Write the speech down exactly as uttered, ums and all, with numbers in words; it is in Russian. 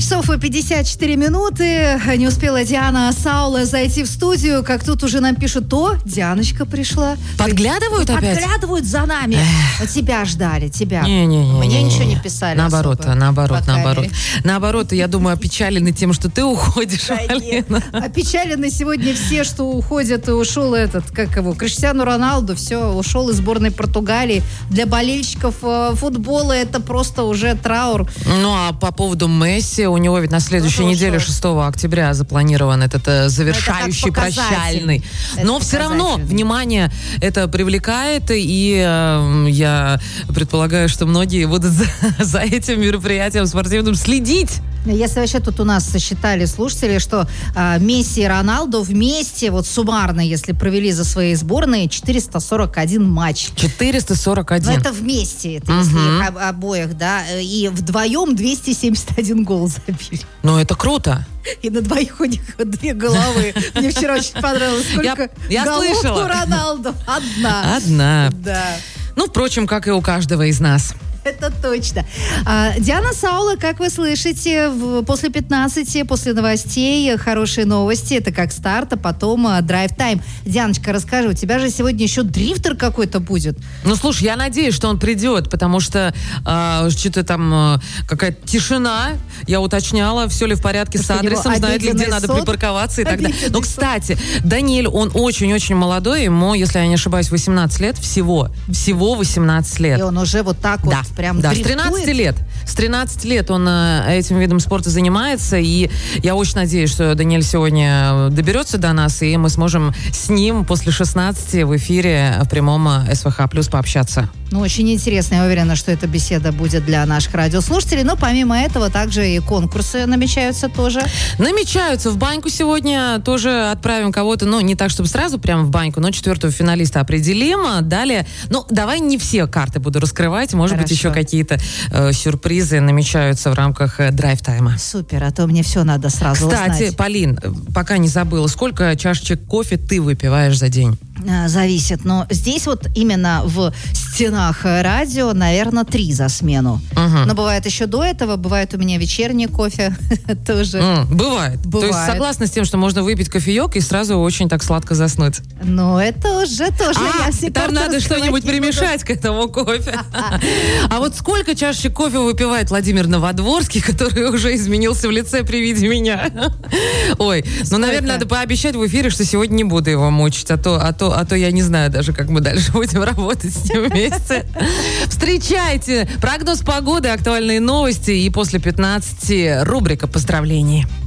часов и пятьдесят четыре минуты. Не успела Диана Саула зайти в студию, как тут уже нам пишут: о, Дианочка пришла. Подглядывают опять? Подглядывают за нами. Вот тебя ждали, тебя. Не-не-не. Мне ничего не писали. Наоборот, особо наоборот, по наоборот. камере. Наоборот, я думаю, опечалены тем, что ты уходишь, Да нет. Алина. Опечалены сегодня все, что уходят, и ушел этот, как его, Криштиану Роналду, все, ушел из сборной Португалии. Для болельщиков э, футбола это просто уже траур. Ну, а по поводу Месси, у него ведь на следующей Ну, неделе, ушел. шестого октября, запланирован этот э, завершающий, Это как показатель. прощальный. Это Но все равно показатель. внимание это привлекает, и э, я предполагаю, что многие будут за, за этим мероприятием спортивным следить. Если вообще тут у нас сосчитали слушатели, что а, Месси и Роналду вместе, вот суммарно, если провели за свои сборные, четыреста сорок один матч. четыреста сорок Но один. это вместе, это если их об- обоих, да, и вдвоем двести семьдесят один гол забили. Ну, это круто. И на двоих у них две головы. Мне вчера очень понравилось, сколько Я- я голов слышала. у Роналду. Одна. Одна. Да. Ну, впрочем, как и у каждого из нас. Это точно. А, Диана Саула, как вы слышите, в- после пятнадцати, после новостей, хорошие новости. Это как старт, а потом а, драйв-тайм. Дианочка, расскажи, у тебя же сегодня еще дрифтер какой-то будет. Ну, слушай, я надеюсь, что он придет, потому что а, что-то там а, какая-то тишина. Я уточняла, все ли в порядке с Что у него адресом, знает ли, где обеденный надо сон? припарковаться и так далее. Обеденный Но, сон. кстати, Даниэль, он очень-очень молодой, ему, если я не ошибаюсь, восемнадцать лет всего. Всего восемнадцать лет. И он уже вот так вот Да, прям да, с дрифтует. тринадцати лет. С тринадцати лет он э, этим видом спорта занимается, и я очень надеюсь, что Даниэль сегодня доберется до нас, и мы сможем с ним после шестнадцати в эфире в прямом э, СВХ плюс пообщаться. Ну, очень интересно. Я уверена, что эта беседа будет для наших радиослушателей. Но помимо этого, также и конкурсы намечаются тоже. Намечаются в баньку сегодня. Тоже отправим кого-то, ну, не так, чтобы сразу прямо в баньку, но четвертого финалиста определим. Далее, ну, давай не все карты буду раскрывать. Может быть, Хорошо. еще какие-то э, сюрпризы намечаются в рамках э, драйв-тайма. Супер, а то мне все надо сразу Кстати, узнать. Полин, э, пока не забыла, сколько чашечек кофе ты выпиваешь за день? А, Зависит. Но здесь вот именно в стенах э, радио, наверное, три за смену. Мгм. Но бывает еще до этого, бывает у меня вечерний кофе тоже. М, бывает. То Бывает. есть согласна с тем, что можно выпить кофеек и сразу очень так сладко заснуть. Но это уже тоже А, я все там карты надо раскрывать что-нибудь не буду. примешать к этому кофе. А вот сколько чашечек кофе выпивает Владимир Новодворский, который уже изменился в лице при виде меня? Ой, ну, Сколько? наверное, надо пообещать в эфире, что сегодня не буду его мучить, а то, а то, а то я не знаю даже, как мы дальше будем работать с ним вместе. Встречайте! Прогноз погоды, актуальные новости и после пятнадцати рубрика поздравлений.